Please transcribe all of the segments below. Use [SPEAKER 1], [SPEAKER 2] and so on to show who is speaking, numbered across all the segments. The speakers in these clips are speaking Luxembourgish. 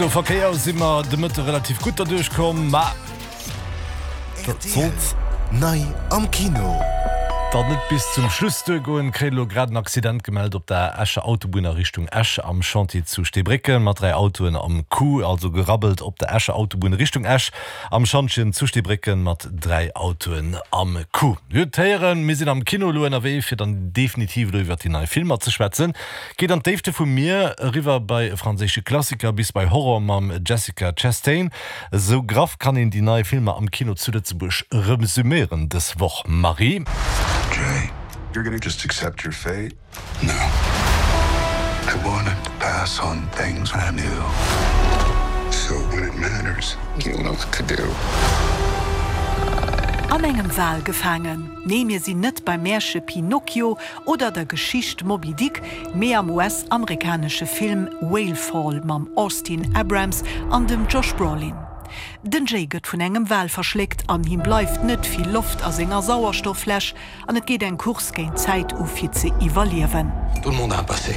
[SPEAKER 1] Verkehr ist immer de Mitte relativ gut da durchkommen,
[SPEAKER 2] Nei am Kino.
[SPEAKER 1] Da net bis zum Schluss goen Krelo grad Accident gemeldet op der Esche Autobahner Richtung Esch am Chantier zu Stebricken, mat 3 Autoen am Kuh, also gerabbelt op der Esche Autobahn Richtung Esch am Chantier zu Stebricken mat 3 Autoen am Kuh. Jutieren mir sind am Kino NRW fir dann definitiv iwwer die neue Filmer zu schwätzen. Geht an Dave vu mir river bei französische Klassiker bis bei Horror mam Jessica Chastain. So graf kann in die neue Filme am Kino zu Lützeburg resümieren des Woch Marie.
[SPEAKER 3] Jay, you're gonna just accept your fate? No. I wanted to pass on things I knew. So when it matters, you'll know what to do.
[SPEAKER 4] Am engem Wahl gefangen, nehm ihr sie net beim Märche Pinocchio oder der Geschicht Moby Dick, mehr am US-amerikanische Film Whalefall mam Austin Abrams an dem Josh Brolin. Den Jay gëtt vun engem Well verschleckt, an him bleifft net viel Luft as enger Sauerstofffläsch, an et geht en Kurs géint Zeit fir ze evaluieren.
[SPEAKER 5] Tout le monde a un passé.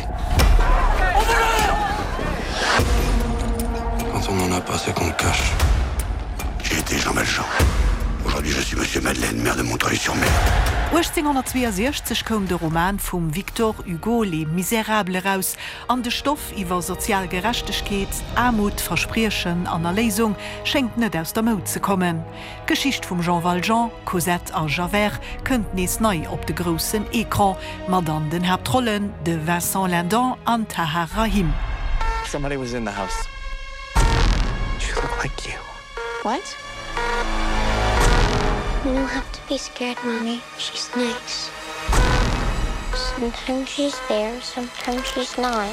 [SPEAKER 5] Quand on en a pas, c'est qu'on le cache.
[SPEAKER 3] J'ai été Jean Valjean. Aujourd'hui, je suis Monsieur Madeleine, maire de Montreuil-sur-Mer.
[SPEAKER 4] 1862 kom de Roman vum Victor Hugo Le Miserable raus, an de Stoff iwwer Sozialgerechtchkeet, Armut, Verspriechen an der Lesung schenkt net aus der Maut ze kommen. Geschicht vum Jean Valjean, Cosette an Javert kënnt nees nei op de grossen Ekran, mat an den Hauptrollen de Vincent Lindon an Tahar Rahim.
[SPEAKER 6] Somebody was in the house.
[SPEAKER 5] She looked like you.
[SPEAKER 7] What? You don't have to be scared, Mommy. She's nice. Sometimes she's there, sometimes she's not.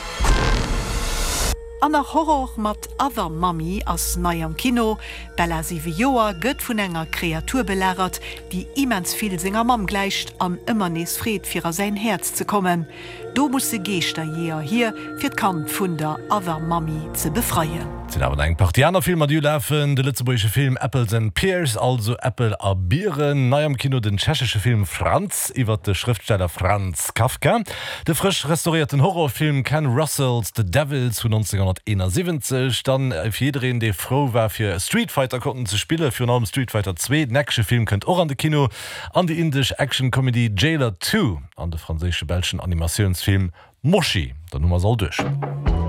[SPEAKER 4] An der Horror mat Other Mami ass nei am Kino, Bella 7 Joer gëtt vun enger Kreatur beläret, die immens viel Singer Mam gleicht an ëmmer nees Fred fir a sein Herz ze kommen. Do muss se Geester jeer hier fir d'Kant vun der Other Mami ze befreien.
[SPEAKER 1] Aber eng Partianer Film du läfen de Lützeburgsche Film Apples and Pears, also Apple a Bieren, nei am Kino den tschechische Film Franz iwwer de Schriftsteller Franz Kafka, de frisch restaurierten Horrorfilm Ken Russells The Devils von 1971, dann firreen de froh war fir Street Fighter konnten ze spiele für Norm Street Fighter 2 nächste Film könnt auch an de Kino, an die indisch Action Comedy Jailer 2 an de französische Belschen Animationsfilm Moshi, der Nummer soll durch.